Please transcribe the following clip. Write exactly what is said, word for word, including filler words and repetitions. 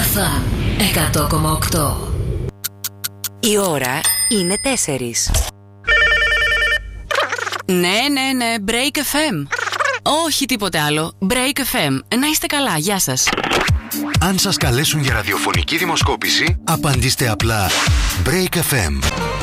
Αλφα εκατό κόμμα οκτώ. Η ώρα είναι τέσσερις. Ναι, ναι, ναι, Break εφ εμ. Όχι τίποτε άλλο. Break εφ εμ. Να είστε καλά, γεια σας. Αν σας καλέσουν για ραδιοφωνική δημοσκόπηση, απαντήστε απλά Break εφ εμ.